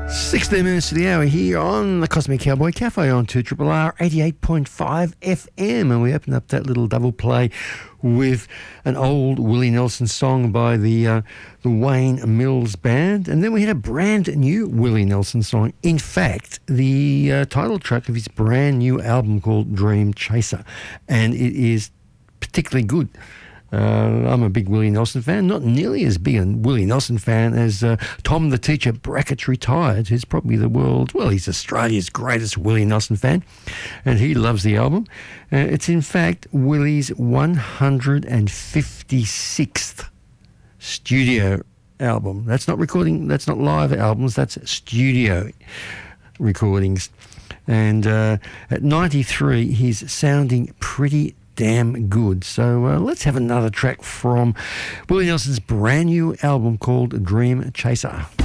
16 minutes to the hour here on the Cosmic Cowboy Cafe on 2RRR 88.5 FM, and we open up that little double play with an old Willie Nelson song by the Wayne Mills Band, and then we had a brand new Willie Nelson song. In fact, the title track of his brand new album called Dream Chaser, and it is particularly good. I'm a big Willie Nelson fan, not nearly as big a Willie Nelson fan as Tom the Teacher Brackett's retired, who's probably he's Australia's greatest Willie Nelson fan, and he loves the album. It's in fact Willie's 156th studio album. That's not live albums, that's studio recordings. And at 93, he's sounding pretty damn good. So let's have another track from Willie Nelson's brand new album called Dream Chaser.